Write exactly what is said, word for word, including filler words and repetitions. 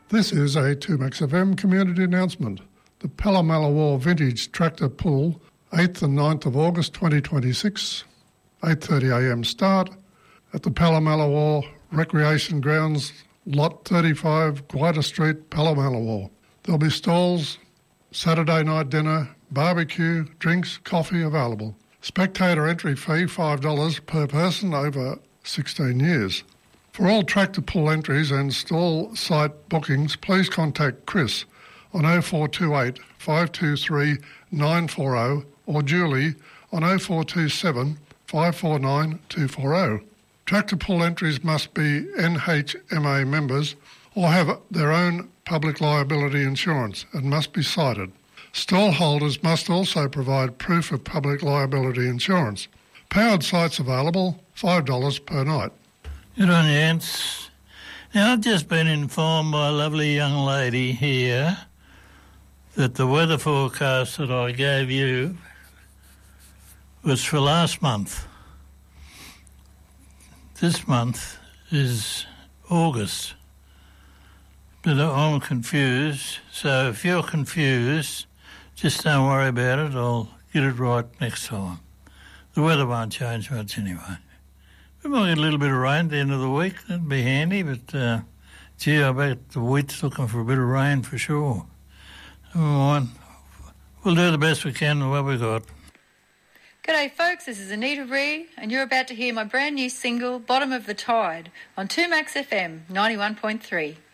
This is a two Max F M community announcement. The Pallamallawar Vintage Tractor Pull, eighth and ninth of August twenty twenty-six, eight thirty a m start at the Pallamallawar Recreation Grounds, Lot thirty-five, Guida Street, Pallamallawar. There'll be stalls, Saturday night dinner, barbecue, drinks, coffee available. Spectator entry fee five dollars per person over sixteen years. For all tractor pull entries and stall site bookings, please contact Chris on oh four two eight, five two three, nine four oh or Julie on oh four two seven, five four nine, two four oh. Tractor pull entries must be N H M A members or have their own public liability insurance and must be cited. Stall holders must also provide proof of public liability insurance. Powered sites available, five dollars per night. Good on you, Ants. Now, I've just been informed by a lovely young lady here that the weather forecast that I gave you was for last month. This month is August. But I'm confused, so if you're confused, just don't worry about it. I'll get it right next time. The weather won't change much anyway. We might get a little bit of rain at the end of the week. That'd be handy, but uh, gee, I bet the wheat's looking for a bit of rain for sure. Never mind. We'll do the best we can with what we got. G'day folks, this is Anita Ree and you're about to hear my brand new single, Bottom of the Tide, on two Max F M ninety-one point three.